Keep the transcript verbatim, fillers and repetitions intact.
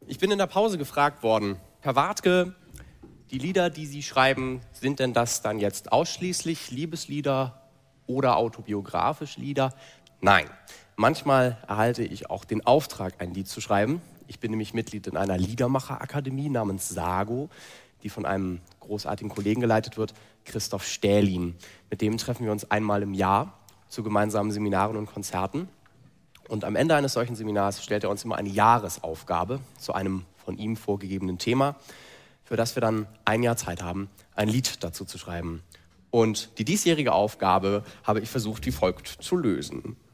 Ich bin in der Pause gefragt worden, Herr Wartke, die Lieder, die Sie schreiben, sind denn das dann jetzt ausschließlich Liebeslieder oder autobiografische Lieder? Nein, manchmal erhalte ich auch den Auftrag, ein Lied zu schreiben. Ich bin nämlich Mitglied in einer Liedermacherakademie namens Sago, die von einem großartigen Kollegen geleitet wird, Christoph Stählin. Mit dem treffen wir uns einmal im Jahr zu gemeinsamen Seminaren und Konzerten. Und am Ende eines solchen Seminars stellt er uns immer eine Jahresaufgabe zu einem von ihm vorgegebenen Thema, für das wir dann ein Jahr Zeit haben, ein Lied dazu zu schreiben. Und die diesjährige Aufgabe habe ich versucht, wie folgt zu lösen.